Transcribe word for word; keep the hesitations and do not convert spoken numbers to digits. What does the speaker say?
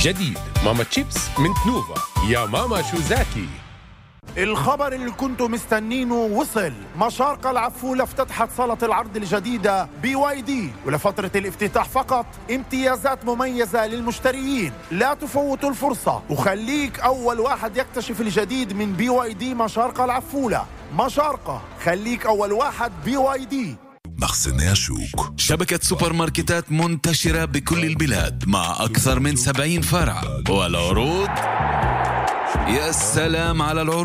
جديد ماما تشيبس من تنوفا، يا ماما شو زاكي. الخبر اللي كنتوا مستنينه وصل. مشارقة العفولة افتتحت صالة العرض الجديدة بي واي دي، ولفترة الافتتاح فقط امتيازات مميزة للمشتريين. لا تفوتوا الفرصة وخليك أول واحد يكتشف الجديد من بي واي دي مشارقة العفولة. مشارقة، خليك أول واحد. بي واي دي مخزن شوك، شبكة سوبر ماركتات منتشرة بكل البلاد مع أكثر من سبعين فرع، والعروض يا سلام على العروض.